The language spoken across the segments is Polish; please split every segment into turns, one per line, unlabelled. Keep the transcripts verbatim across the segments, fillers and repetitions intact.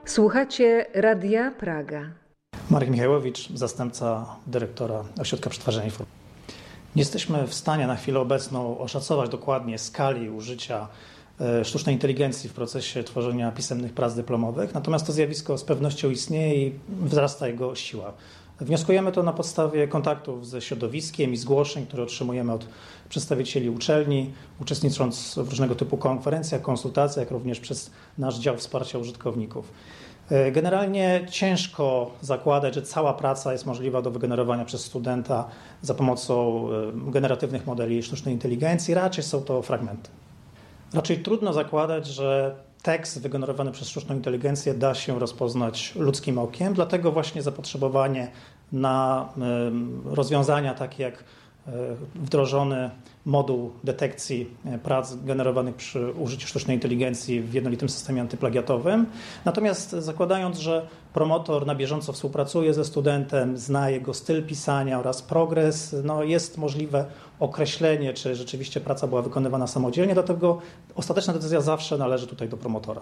Słuchacie Radia Praga.
Marek Michałowicz, zastępca dyrektora Ośrodka Przetwarzania Informacji. Nie jesteśmy w stanie na chwilę obecną oszacować dokładnie skali użycia sztucznej inteligencji w procesie tworzenia pisemnych prac dyplomowych, natomiast to zjawisko z pewnością istnieje i wzrasta jego siła. Wnioskujemy to na podstawie kontaktów ze środowiskiem i zgłoszeń, które otrzymujemy od przedstawicieli uczelni, uczestnicząc w różnego typu konferencjach, konsultacjach, jak również przez nasz dział wsparcia użytkowników. Generalnie ciężko zakładać, że cała praca jest możliwa do wygenerowania przez studenta za pomocą generatywnych modeli sztucznej inteligencji. Raczej są to fragmenty. Raczej trudno zakładać, że tekst wygenerowany przez sztuczną inteligencję da się rozpoznać ludzkim okiem, dlatego właśnie zapotrzebowanie na rozwiązania takie jak wdrożony moduł detekcji prac generowanych przy użyciu sztucznej inteligencji w jednolitym systemie antyplagiatowym. Natomiast zakładając, że promotor na bieżąco współpracuje ze studentem, zna jego styl pisania oraz progres, no jest możliwe określenie, czy rzeczywiście praca była wykonywana samodzielnie, dlatego ostateczna decyzja zawsze należy tutaj do promotora.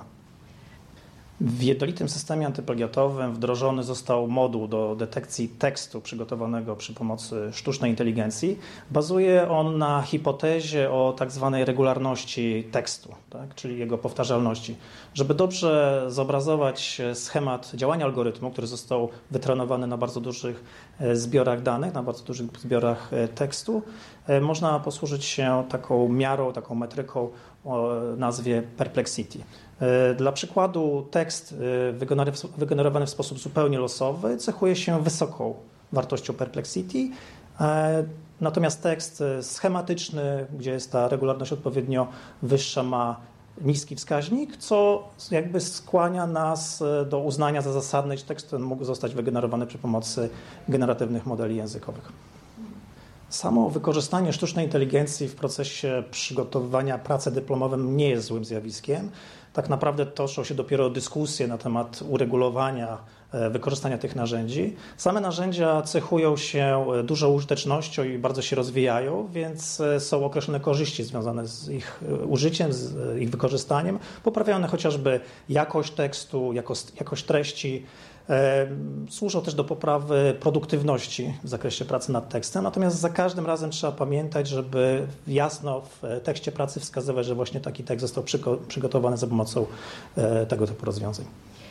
W jednolitym systemie antyplagiatowym wdrożony został moduł do detekcji tekstu przygotowanego przy pomocy sztucznej inteligencji. Bazuje on na hipotezie o tak zwanej regularności tekstu, tak, czyli jego powtarzalności. Żeby dobrze zobrazować schemat działania algorytmu, który został wytrenowany na bardzo dużych zbiorach danych, na bardzo dużych zbiorach tekstu, można posłużyć się taką miarą, taką metryką o nazwie Perplexity. Dla przykładu tekst wygenerowany w sposób zupełnie losowy cechuje się wysoką wartością Perplexity, natomiast tekst schematyczny, gdzie jest ta regularność odpowiednio wyższa, ma niski wskaźnik, co jakby skłania nas do uznania za zasadne, że tekst ten mógł zostać wygenerowany przy pomocy generatywnych modeli językowych. Samo wykorzystanie sztucznej inteligencji w procesie przygotowywania pracy dyplomowej nie jest złym zjawiskiem. Tak naprawdę toczą się dopiero dyskusje na temat uregulowania wykorzystania tych narzędzi. Same narzędzia cechują się dużą użytecznością i bardzo się rozwijają, więc są określone korzyści związane z ich użyciem, z ich wykorzystaniem. Poprawiają one chociażby jakość tekstu, jakość, jakość treści. Służą też do poprawy produktywności w zakresie pracy nad tekstem, natomiast za każdym razem trzeba pamiętać, żeby jasno w tekście pracy wskazywać, że właśnie taki tekst został przygotowany za pomocą tego typu rozwiązań.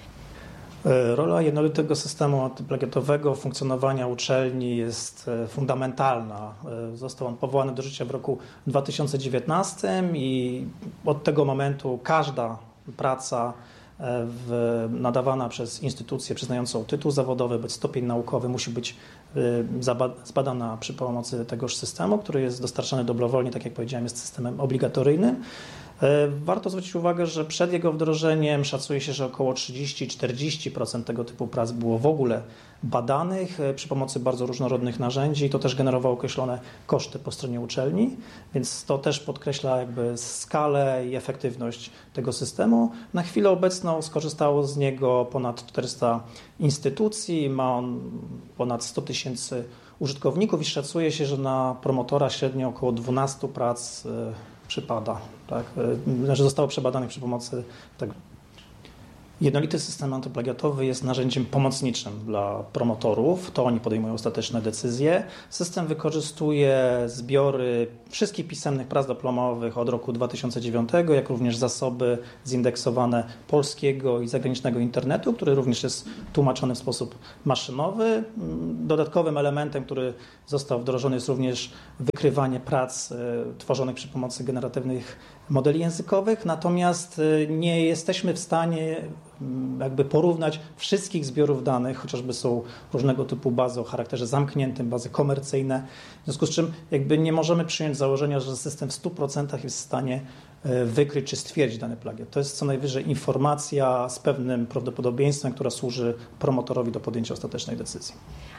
Rola jednolitego systemu antyplagiatowego funkcjonowania uczelni jest fundamentalna. Został on powołany do życia w roku dwa tysiące dziewiętnastym i od tego momentu każda praca W, nadawana przez instytucję przyznającą tytuł zawodowy bądź stopień naukowy musi być zbadana przy pomocy tegoż systemu, który jest dostarczany dobrowolnie, tak jak powiedziałem, jest systemem obligatoryjnym. Warto zwrócić uwagę, że przed jego wdrożeniem szacuje się, że około trzydzieści do czterdziestu procent tego typu prac było w ogóle badanych przy pomocy bardzo różnorodnych narzędzi i to też generowało określone koszty po stronie uczelni, więc to też podkreśla jakby skalę i efektywność tego systemu. Na chwilę obecną skorzystało z niego ponad czterysta instytucji, ma on ponad sto tysięcy użytkowników i szacuje się, że na promotora średnio około dwunastu prac przypada, tak? Znaczy zostało przebadanych przy pomocy tego. Jednolity system antyplagiatowy jest narzędziem pomocniczym dla promotorów, to oni podejmują ostateczne decyzje. System wykorzystuje zbiory wszystkich pisemnych prac dyplomowych od roku dwa tysiące dziewiątego, jak również zasoby zindeksowane polskiego i zagranicznego internetu, który również jest tłumaczony w sposób maszynowy. Dodatkowym elementem, który został wdrożony, jest również wykrywanie prac tworzonych przy pomocy generatywnych modeli językowych, natomiast nie jesteśmy w stanie jakby porównać wszystkich zbiorów danych, chociażby są różnego typu bazy o charakterze zamkniętym, bazy komercyjne, w związku z czym jakby nie możemy przyjąć założenia, że system w stu procentach jest w stanie wykryć czy stwierdzić dany plagiat. To jest co najwyżej informacja z pewnym prawdopodobieństwem, która służy promotorowi do podjęcia ostatecznej decyzji.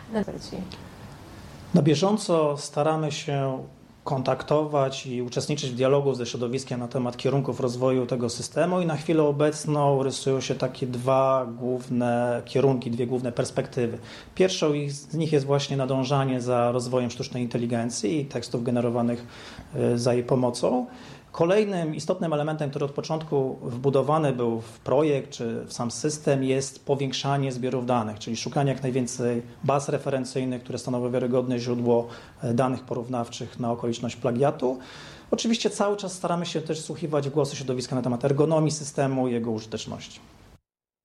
Na bieżąco staramy się kontaktować i uczestniczyć w dialogu ze środowiskiem na temat kierunków rozwoju tego systemu i na chwilę obecną rysują się takie dwa główne kierunki, dwie główne perspektywy. Pierwszą z nich jest właśnie nadążanie za rozwojem sztucznej inteligencji i tekstów generowanych za jej pomocą. Kolejnym istotnym elementem, który od początku wbudowany był w projekt czy w sam system, jest powiększanie zbiorów danych, czyli szukanie jak najwięcej baz referencyjnych, które stanowią wiarygodne źródło danych porównawczych na okoliczność plagiatu. Oczywiście cały czas staramy się też wsłuchiwać w głosy środowiska na temat ergonomii systemu i jego użyteczności.